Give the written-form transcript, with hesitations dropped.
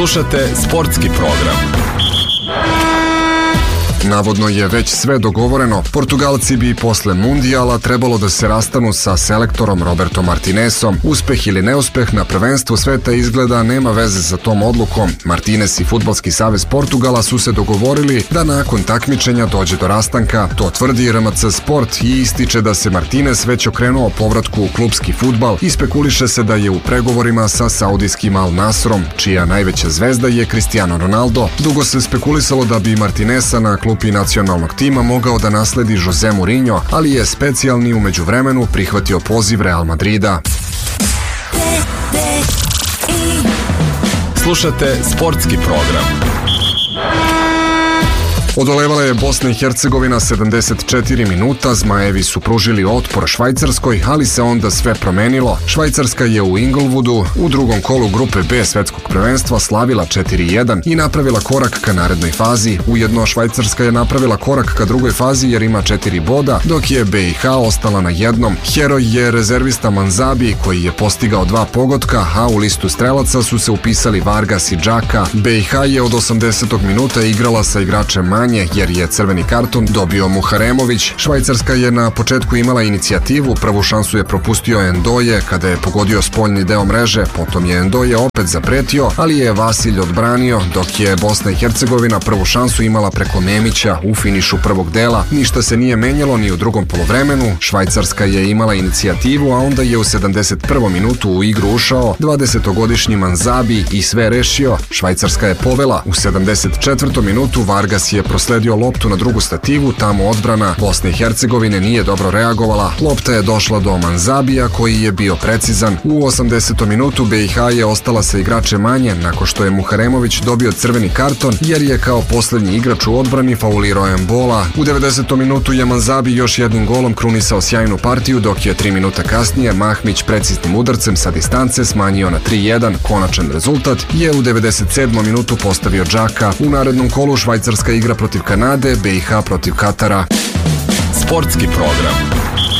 Slušate sportski program. Navodno je već sve dogovoreno. Portugalci bi posle mundijala trebalo da se rastanu sa selektorom Robertom Martinesom. Uspeh ili neuspeh na prvenstvu sveta izgleda nema veze sa tom odlukom. Martinez i Fudbalski savez Portugala su se dogovorili da nakon takmičenja dođe do rastanka. To tvrdi RMC Sport i ističe da se Martinez već okrenuo povratku u klupski fudbal i spekuliše se da je u pregovorima sa saudijskim Al Nasrom, čija najveća zvezda je Cristiano Ronaldo. Dugo se spekulisalo da bi Martineza na klupi nacionalnog tima mogao da nasledi Jose Mourinho, ali je specijalni u međuvremenu prihvatio poziv Real Madrida. Slušate sportski program. Odolevala je Bosna i Hercegovina 74 minuta, Zmajevi su pružili otpor Švajcarskoj, ali se onda sve promenilo. Švajcarska je u Inglewoodu u drugom kolu grupe B svetskog prvenstva slavila 4-1 i napravila korak ka narednoj fazi. Ujedno Švajcarska je napravila korak ka drugoj fazi jer ima 4 boda, dok je BiH ostala na jednom. Heroj je rezervista Manzabi koji je postigao 2 pogotka, a u listu strelaca su se upisali Vargas i Džaka. BiH je od 80. minuta igrala sa igračem manje jer je crveni karton dobio Muharemović. Švajcarska je na početku imala inicijativu, prvu šansu je propustio Endoje kada je pogodio spoljni deo mreže, potom je Endoje opet zapretio, ali je Vasilj odbranio, dok je Bosna i Hercegovina prvu šansu imala preko Memića u finišu prvog dela. Ništa se nije menjalo ni u drugom poluvremenu, Švajcarska je imala inicijativu, a onda je u 71. minutu u igru ušao 20-godišnji Manzabi i sve rešio. Švajcarska je povela. U 74. minutu Vargas je prosledio loptu na drugu stativu, tamo odbrana Bosne i Hercegovine nije dobro reagovala. Lopta je došla do Manzabija koji je bio precizan. U 80. minutu BiH je ostala sa igračem manje nakon što je Muharemović dobio crveni karton jer je kao poslednji igrač u odbrani faulirao Embola. U 90. minutu je Manzabi još jednim golom krunisao sjajnu partiju, dok je 3 minuta kasnije Mahmić preciznim udarcem sa distance smanjio na 3-1. Konačan rezultat je u 97. minutu postavio Džaka. U narednom kolu Švajcarska igra protiv Kanade, BiH protiv Katara. Sportski program.